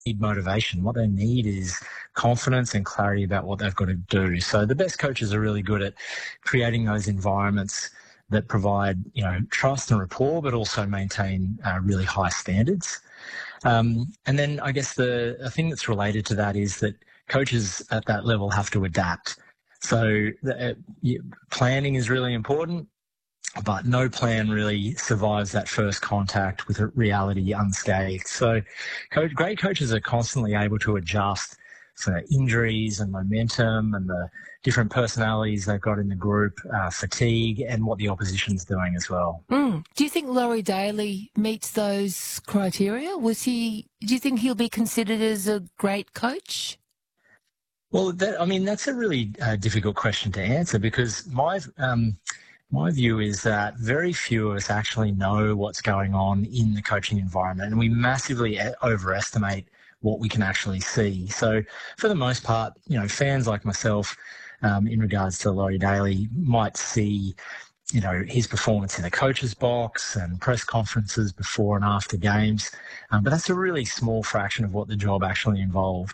need motivation. What they need is confidence and clarity about what they've got to do. So the best coaches are really good at creating those environments that provide, trust and rapport, but also maintain really high standards. And then I guess the thing that's related to that is that coaches at that level have to adapt. So planning is really important, but no plan really survives that first contact with reality unscathed. So great coaches are constantly able to adjust for injuries and momentum and the different personalities they've got in the group, fatigue, and what the opposition's doing as well. Do you think Laurie Daley meets those criteria? Do you think he'll be considered as a great coach? Well, that's a really difficult question to answer, because my view is that very few of us actually know what's going on in the coaching environment, and we massively overestimate what we can actually see. So for the most part, fans like myself, in regards to Laurie Daley, might see, his performance in the coach's box and press conferences before and after games. But that's a really small fraction of what the job actually involves.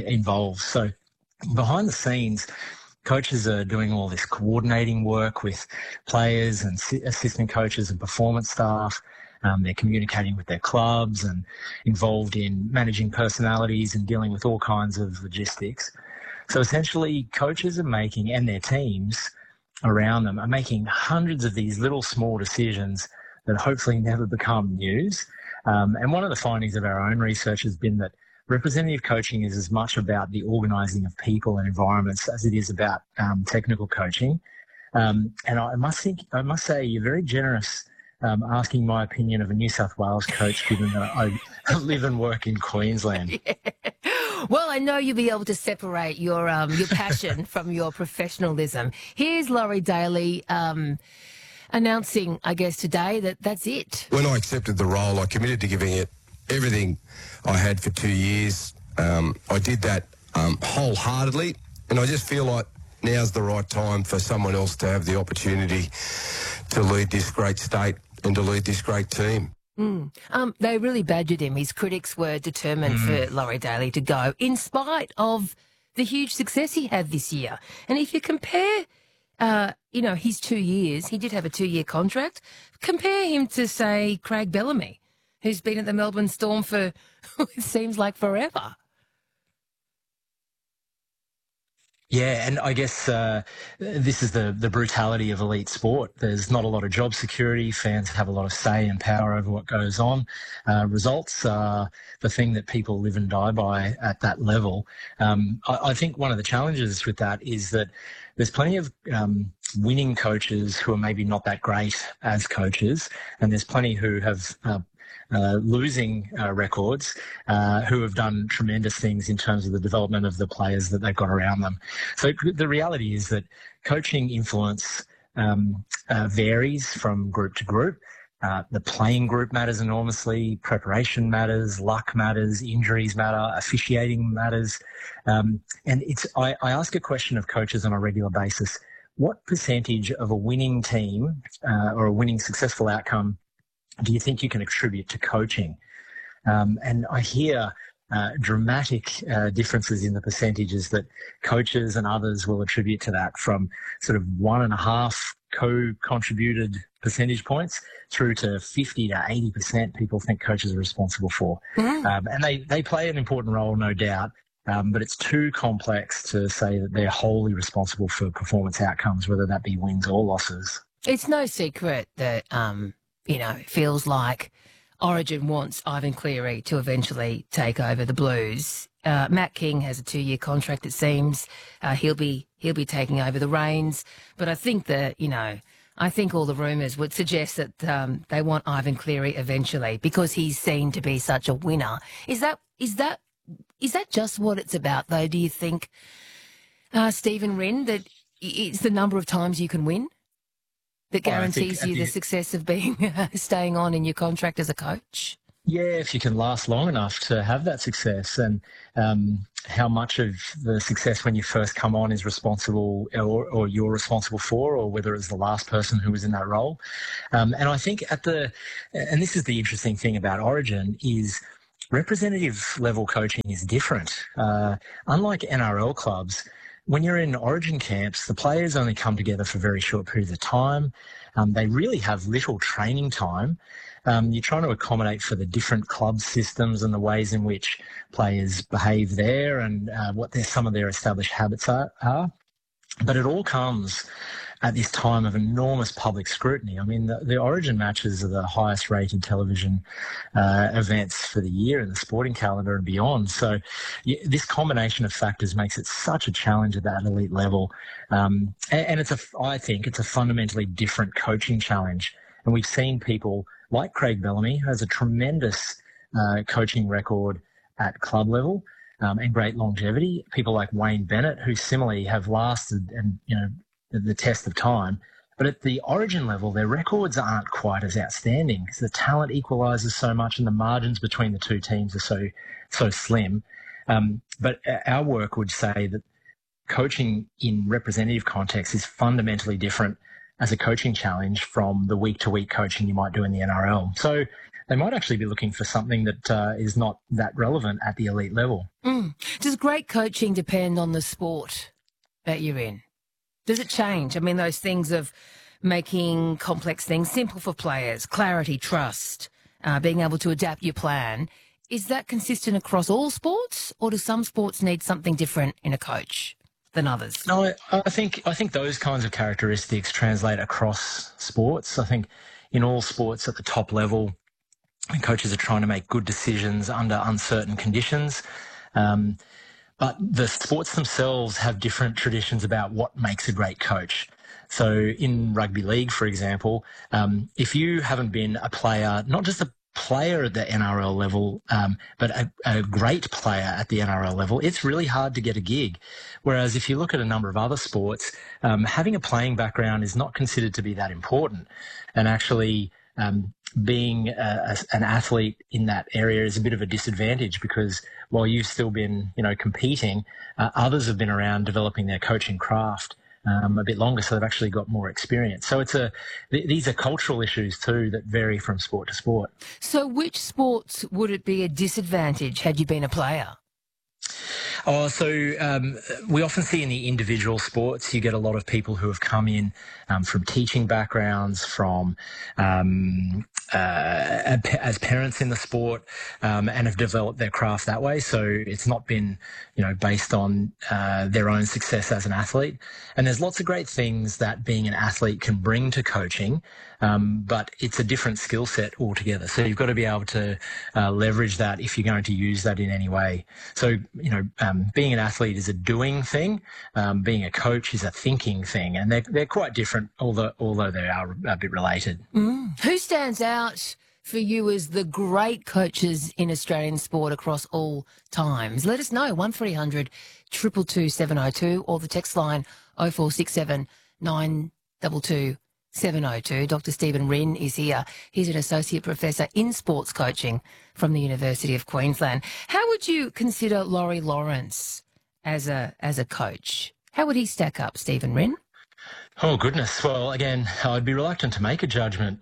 So behind the scenes, coaches are doing all this coordinating work with players and assistant coaches and performance staff. They're communicating with their clubs and involved in managing personalities and dealing with all kinds of logistics. So essentially, coaches are making, and their teams around them, are making hundreds of these little small decisions that hopefully never become news. And one of the findings of our own research has been that representative coaching is as much about the organising of people and environments as it is about technical coaching. And I must say you're very generous asking my opinion of a New South Wales coach, given that I live and work in Queensland. Yeah. Well, I know you'll be able to separate your passion from your professionalism. Here's Laurie Daley announcing, I guess, today that that's it. When I accepted the role, I committed to giving it everything I had for 2 years. I did that wholeheartedly, and I just feel like now's the right time for someone else to have the opportunity to lead this great state and to lead this great team. They really badgered him. His critics were determined for Laurie Daley to go, in spite of the huge success he had this year. And if you compare, his 2 years, he did have a 2-year contract, compare him to, say, Craig Bellamy, who's been at the Melbourne Storm for, it seems like forever. Yeah, and I guess this is the brutality of elite sport. There's not a lot of job security. Fans have a lot of say and power over what goes on. Results are the thing that people live and die by at that level. I think one of the challenges with that is that there's plenty of winning coaches who are maybe not that great as coaches, and there's plenty who have losing records, who have done tremendous things in terms of the development of the players that they've got around them. So the reality is that coaching influence varies from group to group. The playing group matters enormously, preparation matters, luck matters, injuries matter, officiating matters. And I ask a question of coaches on a regular basis: what percentage of a winning team or a winning successful outcome do you think you can attribute to coaching? And I hear dramatic differences in the percentages that coaches and others will attribute to that, from sort of 1.5 co-contributed percentage points through to 50 to 80% people think coaches are responsible for. And they play an important role, no doubt, but it's too complex to say that they're wholly responsible for performance outcomes, whether that be wins or losses. It's no secret that it feels like Origin wants Ivan Cleary to eventually take over the Blues. Matt King has a 2-year contract, it seems. He'll be taking over the reins. But I think that, I think all the rumours would suggest that they want Ivan Cleary eventually, because he's seen to be such a winner. Is that just what it's about, though, do you think, Stephen Wren, that it's the number of times you can win that guarantees you the success of staying on in your contract as a coach? Yeah, if you can last long enough to have that success, and how much of the success when you first come on is responsible or you're responsible for, or whether it's the last person who was in that role. And I think and this is the interesting thing about Origin, is representative level coaching is different. Unlike NRL clubs, when you're in origin camps, the players only come together for very short periods of time. They really have little training time. You're trying to accommodate for the different club systems and the ways in which players behave there and what some of their established habits are. But it all comes at this time of enormous public scrutiny. I mean, the Origin matches are the highest rated television events for the year in the sporting calendar and beyond. So this combination of factors makes it such a challenge at that elite level. And I think it's a fundamentally different coaching challenge. And we've seen people like Craig Bellamy, who has a tremendous coaching record at club level, and great longevity. People like Wayne Bennett, who similarly have lasted and, the test of time. But at the Origin level, their records aren't quite as outstanding because the talent equalises so much and the margins between the two teams are so slim. But our work would say that coaching in representative context is fundamentally different as a coaching challenge from the week-to-week coaching you might do in the NRL. So they might actually be looking for something that is not that relevant at the elite level. Does great coaching depend on the sport that you're in? Does it change? I mean, those things of making complex things simple for players, clarity, trust, being able to adapt your plan. Is that consistent across all sports, or do some sports need something different in a coach than others? No, I think those kinds of characteristics translate across sports. I think in all sports at the top level, coaches are trying to make good decisions under uncertain conditions. But the sports themselves have different traditions about what makes a great coach. So in rugby league, for example, if you haven't been a player, not just a player at the NRL level, but a great player at the NRL level, it's really hard to get a gig. Whereas if you look at a number of other sports, having a playing background is not considered to be that important. And actually, being an athlete in that area is a bit of a disadvantage because while you've still been, competing, others have been around developing their coaching craft a bit longer, so they've actually got more experience. So these are cultural issues too that vary from sport to sport. So which sports would it be a disadvantage had you been a player? We often see in the individual sports, you get a lot of people who have come in from teaching backgrounds, from as parents in the sport, and have developed their craft that way. So it's not been, based on their own success as an athlete. And there's lots of great things that being an athlete can bring to coaching, but it's a different skill set altogether. So you've got to be able to leverage that if you're going to use that in any way. So, being an athlete is a doing thing. Being a coach is a thinking thing. And they're quite different, although they are a bit related. Who stands out for you as the great coaches in Australian sport across all times? Let us know, 1300 222 702 or the text line 0467 922 702. Dr. Stephen Wrenne is here. He's an associate professor in sports coaching from the University of Queensland. How would you consider Laurie Lawrence as a coach? How would he stack up, Stephen Wrenne? Oh, goodness. Well, again, I'd be reluctant to make a judgment.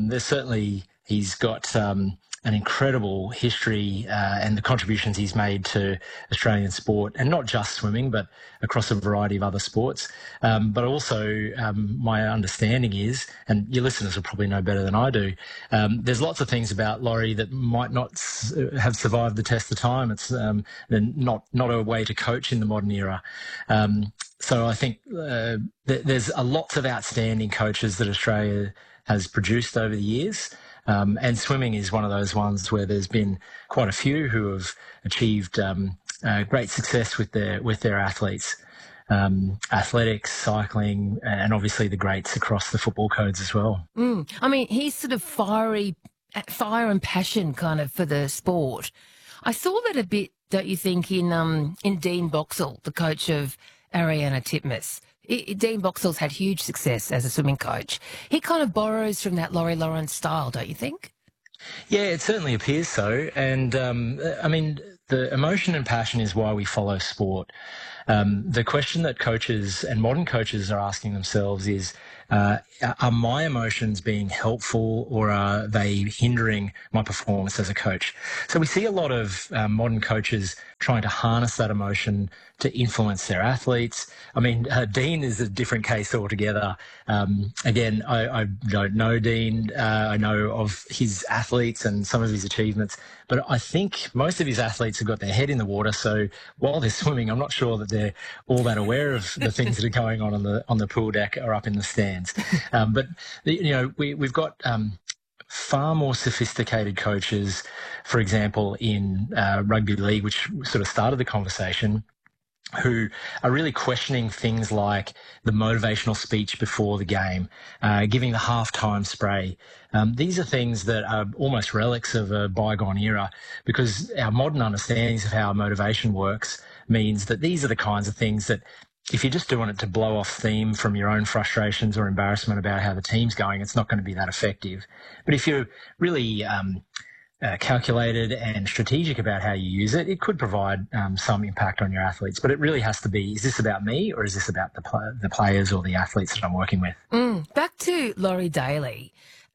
He's got an incredible history and the contributions he's made to Australian sport, and not just swimming, but across a variety of other sports. But also my understanding is, and your listeners will probably know better than I do, there's lots of things about Laurie that might not have survived the test of time. It's not a way to coach in the modern era. So I think there's lots of outstanding coaches that Australia has produced over the years. And swimming is one of those ones where there's been quite a few who have achieved great success with their athletes. Athletics, cycling, and obviously the greats across the football codes as well. I mean, he's sort of fire and passion kind of for the sport. I saw that a bit, don't you think, in Dean Boxall, the coach of Ariana Titmus. Dean Boxall's had huge success as a swimming coach. He kind of borrows from that Laurie Lawrence style, don't you think? Yeah, it certainly appears so. And, the emotion and passion is why we follow sport. The question that coaches and modern coaches are asking themselves is, are my emotions being helpful or are they hindering my performance as a coach? So we see a lot of modern coaches trying to harness that emotion to influence their athletes. I mean, Dean is a different case altogether. Again, I don't know Dean. I know of his athletes and some of his achievements, but I think most of his athletes have got their head in the water. So while they're swimming, I'm not sure that they're all that aware of the things that are going on the pool deck or up in the stands. But we've got far more sophisticated coaches, for example, in rugby league, which sort of started the conversation, who are really questioning things like the motivational speech before the game, giving the halftime spray. These are things that are almost relics of a bygone era, because our modern understandings of how motivation works means that these are the kinds of things that if you're just doing it to blow off steam from your own frustrations or embarrassment about how the team's going, it's not going to be that effective. But if you're really calculated and strategic about how you use it, it could provide some impact on your athletes. But it really has to be, is this about me or is this about the players or the athletes that I'm working with? Back to Laurie Daly,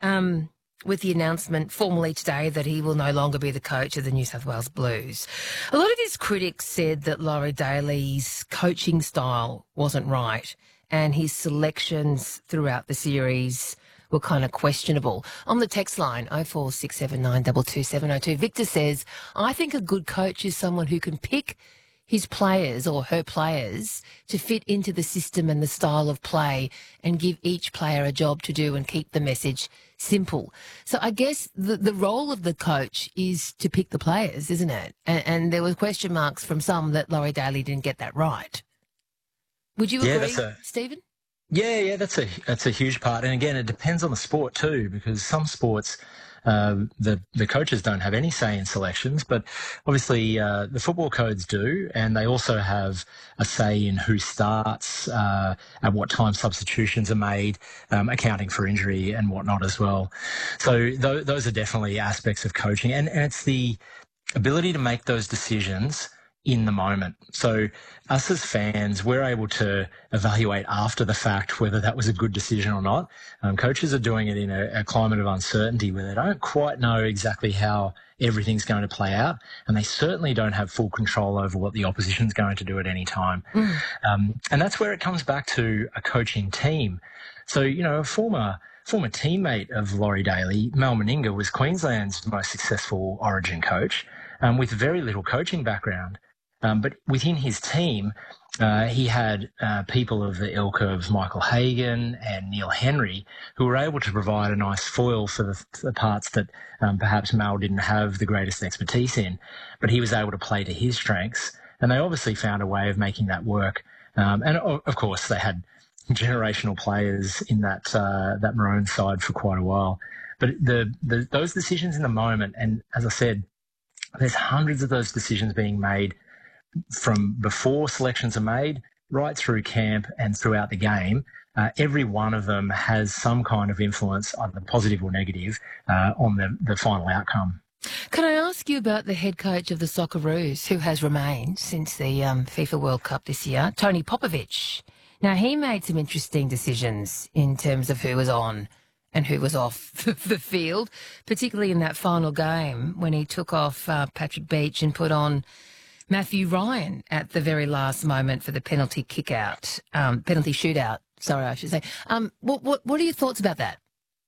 with the announcement formally today that he will no longer be the coach of the New South Wales Blues. A lot of his critics said that Laurie Daly's coaching style wasn't right and his selections throughout the series were kind of questionable. On the text line, 0467 22702, Victor says, I think a good coach is someone who can pick his players or her players to fit into the system and the style of play and give each player a job to do and keep the message simple. So I guess the role of the coach is to pick the players, isn't it? And there were question marks from some that Laurie Daly didn't get that right. Would you agree, Stephen? Yeah, that's a huge part. And again, it depends on the sport too, because some sports, the coaches don't have any say in selections, but obviously the football codes do, and they also have a say in who starts, at what time substitutions are made, accounting for injury and whatnot as well. So those are definitely aspects of coaching, and it's the ability to make those decisions in the moment. So us as fans, we're able to evaluate after the fact whether that was a good decision or not. Coaches are doing it in a climate of uncertainty where they don't quite know exactly how everything's going to play out, and they certainly don't have full control over what the opposition's going to do at any time. And that's where it comes back to a coaching team. So, a former teammate of Laurie Daly, Mal Meninga, was Queensland's most successful Origin coach, with very little coaching background. But within his team, he had people of the ilk of Michael Hagan and Neil Henry who were able to provide a nice foil for the parts that perhaps Mal didn't have the greatest expertise in. But he was able to play to his strengths, and they obviously found a way of making that work. And of course, they had generational players in that Maroon side for quite a while. But those decisions in the moment, and as I said, there's hundreds of those decisions being made from before selections are made right through camp and throughout the game. Every one of them has some kind of influence, either positive or negative, on the final outcome. Can I ask you about the head coach of the Socceroos, who has remained since the FIFA World Cup this year, Tony Popovic? Now, he made some interesting decisions in terms of who was on and who was off the field, particularly in that final game when he took off Patrick Beach and put on Matthew Ryan at the very last moment for the penalty shootout. Sorry, I should say. What are your thoughts about that?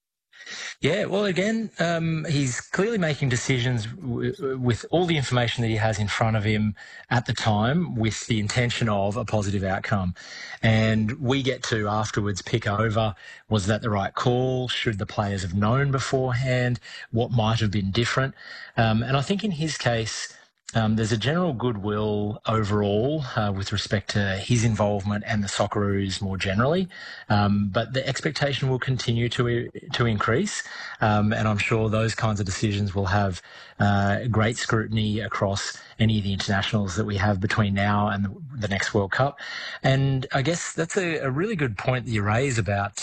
Yeah, well, again, he's clearly making decisions with all the information that he has in front of him at the time with the intention of a positive outcome. And we get to afterwards pick over, was that the right call? Should the players have known beforehand? What might have been different? And I think in his case, there's a general goodwill overall with respect to his involvement and the Socceroos more generally, but the expectation will continue to increase, and I'm sure those kinds of decisions will have great scrutiny across any of the internationals that we have between now and the next World Cup. And I guess that's a really good point that you raise about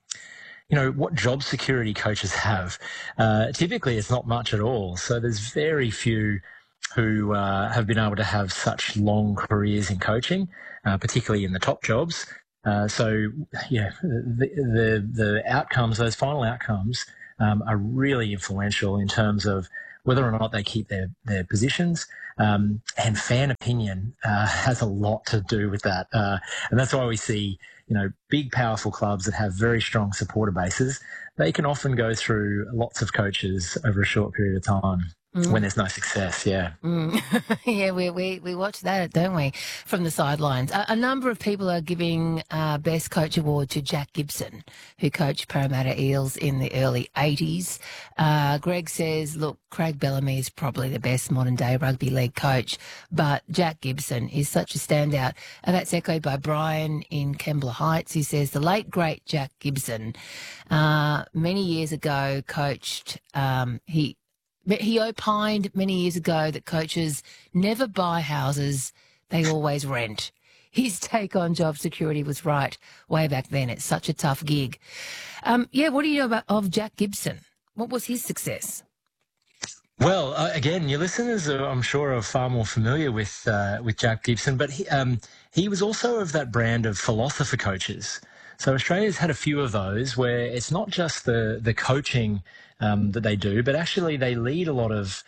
what job security coaches have. Typically, it's not much at all. So there's very few who have been able to have such long careers in coaching, particularly in the top jobs. So, yeah, the outcomes, those final outcomes, are really influential in terms of whether or not they keep their positions. And fan opinion has a lot to do with that. And that's why we see, big, powerful clubs that have very strong supporter bases, they can often go through lots of coaches over a short period of time. When there's no success, yeah. Yeah, we watch that, don't we, from the sidelines. A number of people are giving Best Coach Award to Jack Gibson, who coached Parramatta Eels in the early 80s. Greg says, look, Craig Bellamy is probably the best modern-day rugby league coach, but Jack Gibson is such a standout. And that's echoed by Brian in Kembla Heights, who says, the late, great Jack Gibson, many years ago coached, he opined many years ago that coaches never buy houses, they always rent. His take on job security was right way back then. It's such a tough gig. What do you know of Jack Gibson? What was his success? Well, again, your listeners, I'm sure, are far more familiar with Jack Gibson, but he was also of that brand of philosopher coaches. So Australia's had a few of those where it's not just the coaching that they do, but actually they lead a lot of,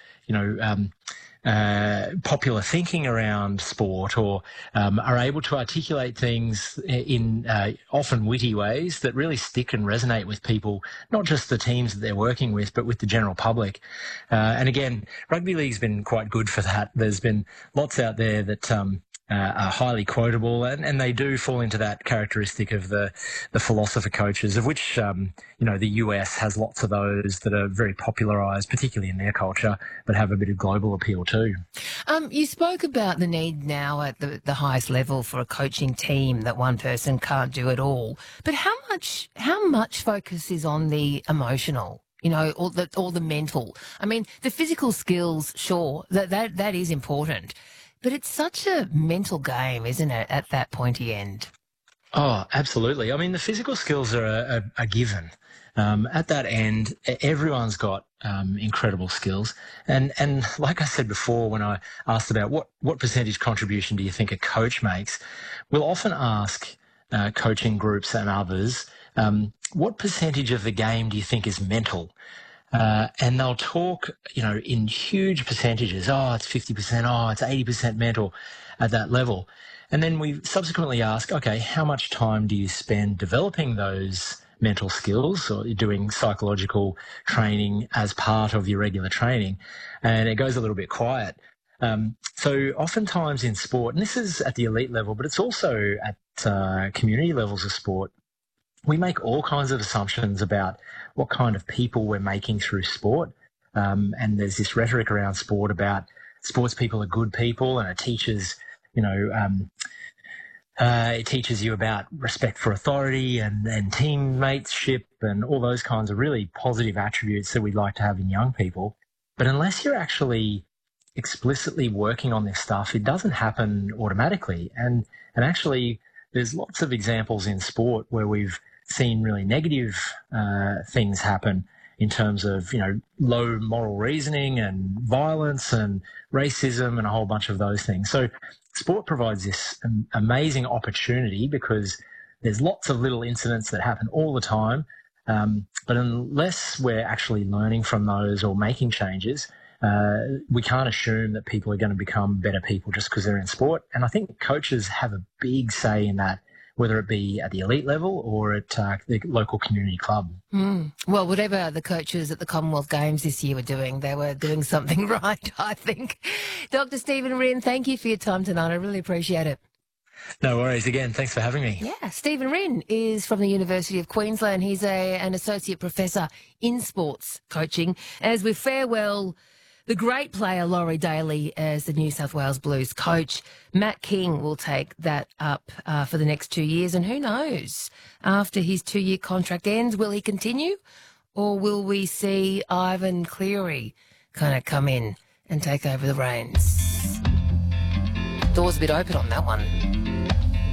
popular thinking around sport, or are able to articulate things in often witty ways that really stick and resonate with people, not just the teams that they're working with, but with the general public. And again, rugby league's been quite good for that. There's been lots out there that are highly quotable, and they do fall into that characteristic of the philosopher coaches, of which the US has lots of those that are very popularised, particularly in their culture, but have a bit of global appeal too. You spoke about the need now at the highest level for a coaching team that one person can't do it all, but how much focus is on the emotional? Or the mental. I mean, the physical skills, sure, that is important. But it's such a mental game, isn't it, at that pointy end? Oh, absolutely. I mean, the physical skills are a given. At that end, everyone's got incredible skills. And like I said before, when I asked about what percentage contribution do you think a coach makes, we'll often ask coaching groups and others, what percentage of the game do you think is mental? And they'll talk, in huge percentages. Oh, it's 50%. Oh, it's 80% mental at that level. And then we subsequently ask, okay, how much time do you spend developing those mental skills, or doing psychological training as part of your regular training? And it goes a little bit quiet. So oftentimes in sport, and this is at the elite level, but it's also at community levels of sport, we make all kinds of assumptions about what kind of people we're making through sport. And there's this rhetoric around sport about sports people are good people, and it teaches, it teaches you about respect for authority and teammateship and all those kinds of really positive attributes that we'd like to have in young people. But unless you're actually explicitly working on this stuff, it doesn't happen automatically. And actually, there's lots of examples in sport where we've seen really negative things happen in terms of, low moral reasoning and violence and racism and a whole bunch of those things. So sport provides this amazing opportunity because there's lots of little incidents that happen all the time. But unless we're actually learning from those or making changes, we can't assume that people are going to become better people just because they're in sport. And I think coaches have a big say in that, whether it be at the elite level or at the local community club. Well, whatever the coaches at the Commonwealth Games this year were doing, they were doing something right, I think. Dr. Stephen Rinn, thank you for your time tonight. I really appreciate it. No worries. Again, thanks for having me. Yeah, Stephen Rinn is from the University of Queensland. He's an associate professor in sports coaching. As we farewell the great player Laurie Daly as the New South Wales Blues coach, Matt King will take that up for the next 2 years. And who knows, after his 2-year contract ends, will he continue, or will we see Ivan Cleary kind of come in and take over the reins? Door's a bit open on that one.